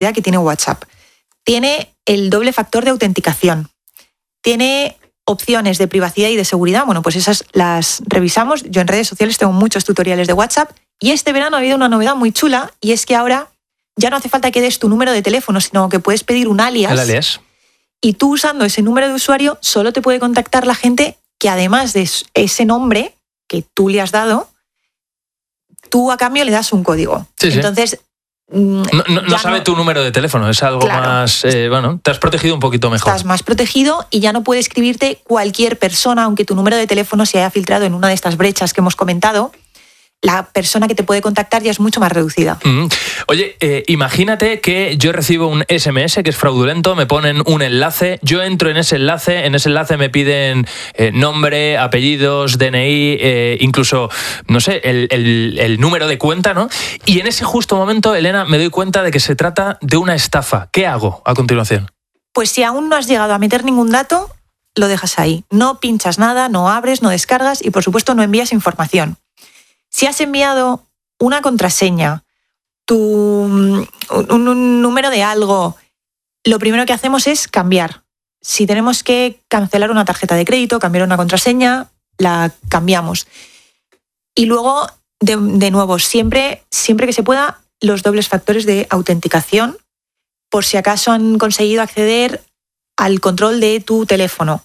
seguridad que tiene WhatsApp. Tiene el doble factor de autenticación. Tiene opciones de privacidad y de seguridad. Bueno, pues esas las revisamos. Yo en redes sociales tengo muchos tutoriales de WhatsApp. Y este verano ha habido una novedad muy chula, y es que ahora ya no hace falta que des tu número de teléfono, sino que puedes pedir un alias. El alias. Y tú, usando ese número de usuario, solo te puede contactar la gente que, además de ese nombre que tú le has dado, tú a cambio le das un código. Sí, sí. Entonces, no sabe tu número de teléfono, es algo más... te has protegido un poquito mejor. Estás más protegido y ya no puede escribirte cualquier persona, aunque tu número de teléfono se haya filtrado en una de estas brechas que hemos comentado. La persona que te puede contactar ya es mucho más reducida. Oye, imagínate que yo recibo un SMS que es fraudulento, me ponen un enlace, yo entro en ese enlace me piden nombre, apellidos, DNI, incluso, no sé, el número de cuenta, ¿no? Y en ese justo momento, Elena, me doy cuenta de que se trata de una estafa. ¿Qué hago a continuación? Pues si aún no has llegado a meter ningún dato, lo dejas ahí. No pinchas nada, no abres, no descargas y, por supuesto, no envías información. Si has enviado una contraseña, un número de algo, lo primero que hacemos es cambiar. Si tenemos que cancelar una tarjeta de crédito, cambiar una contraseña, la cambiamos. Y luego, de nuevo, siempre que se pueda, los dobles factores de autenticación, por si acaso han conseguido acceder al control de tu teléfono.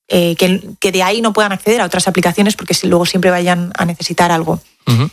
Que de ahí no puedan acceder a otras aplicaciones porque luego siempre vayan a necesitar algo. Uh-huh.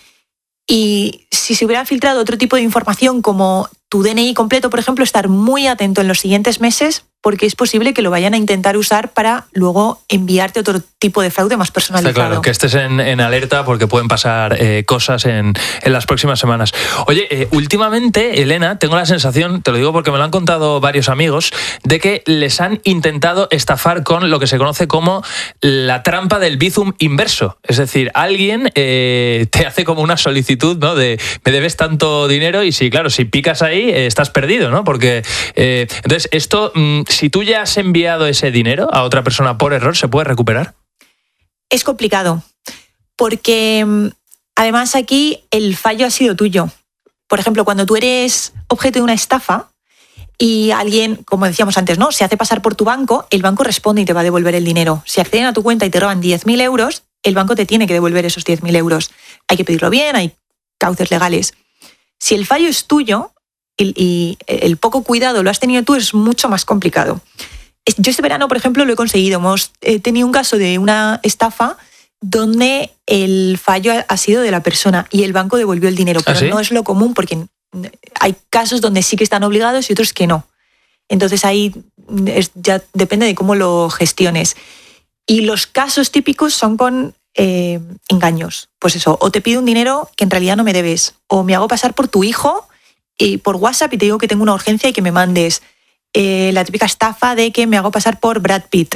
Y si se hubiera filtrado otro tipo de información como tu DNI completo, por ejemplo, estar muy atento en los siguientes meses porque es posible que lo vayan a intentar usar para luego enviarte otro tipo de fraude más personalizado. Está claro, que estés en alerta porque pueden pasar cosas en las próximas semanas. Oye, últimamente, Elena, tengo la sensación, te lo digo porque me lo han contado varios amigos, de que les han intentado estafar con lo que se conoce como la trampa del Bizum inverso. Es decir, alguien te hace como una solicitud, ¿no? De me debes tanto dinero y si picas ahí estás perdido, ¿no? Porque entonces esto... Si tú ya has enviado ese dinero a otra persona por error, ¿se puede recuperar? Es complicado, porque además aquí el fallo ha sido tuyo. Por ejemplo, cuando tú eres objeto de una estafa y alguien, como decíamos antes, ¿no?, se hace pasar por tu banco, el banco responde y te va a devolver el dinero. Si acceden a tu cuenta y te roban 10.000 euros, el banco te tiene que devolver esos 10.000 euros. Hay que pedirlo bien, hay cauces legales. Si el fallo es tuyo, y el poco cuidado lo has tenido tú, es mucho más complicado. Yo este verano, por ejemplo, lo he conseguido. Hemos tenido un caso de una estafa donde el fallo ha sido de la persona y el banco devolvió el dinero, pero no es lo común porque hay casos donde sí que están obligados y otros que no. Entonces ahí ya depende de cómo lo gestiones. Y los casos típicos son con engaños. Pues eso, o te pido un dinero que en realidad no me debes, o me hago pasar por tu hijo y por WhatsApp y te digo que tengo una urgencia y que me mandes. La típica estafa de que me hago pasar por Brad Pitt.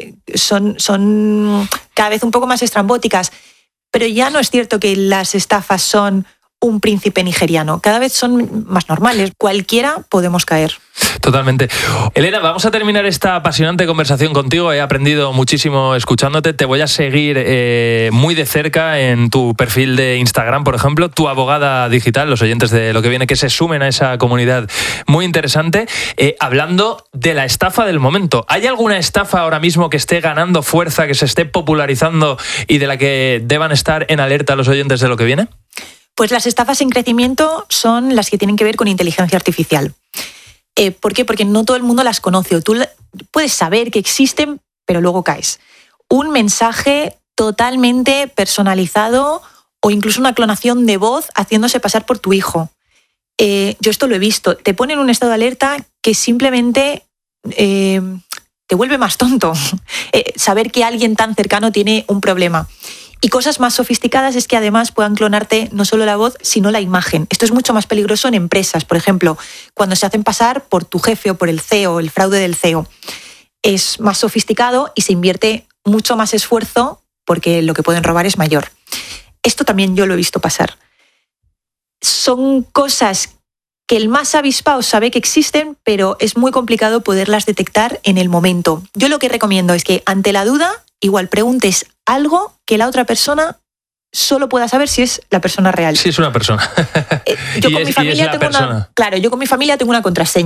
Son cada vez un poco más estrambóticas, pero ya no es cierto que las estafas son un príncipe nigeriano. Cada vez son más normales. Cualquiera podemos caer. Totalmente. Elena, vamos a terminar esta apasionante conversación contigo. He aprendido muchísimo escuchándote. Te voy a seguir muy de cerca en tu perfil de Instagram, por ejemplo, Tu Abogada Digital, los oyentes de Lo que Viene, que se sumen a esa comunidad muy interesante. Hablando de la estafa del momento, ¿hay alguna estafa ahora mismo que esté ganando fuerza, que se esté popularizando y de la que deban estar en alerta los oyentes de Lo que Viene? Pues las estafas en crecimiento son las que tienen que ver con inteligencia artificial. ¿Por qué? Porque no todo el mundo las conoce. Tú puedes saber que existen, pero luego caes. Un mensaje totalmente personalizado o incluso una clonación de voz haciéndose pasar por tu hijo. Yo esto lo he visto. Te ponen un estado de alerta que simplemente te vuelve más tonto. Saber que alguien tan cercano tiene un problema. Y cosas más sofisticadas es que además puedan clonarte no solo la voz, sino la imagen. Esto es mucho más peligroso en empresas. Por ejemplo, cuando se hacen pasar por tu jefe o por el CEO, el fraude del CEO. Es más sofisticado y se invierte mucho más esfuerzo porque lo que pueden robar es mayor. Esto también yo lo he visto pasar. Son cosas que el más avispado sabe que existen, pero es muy complicado poderlas detectar en el momento. Yo lo que recomiendo es que ante la duda, igual preguntes algo que la otra persona solo pueda saber si es la persona real. Si es una persona. Yo con mi familia tengo una contraseña.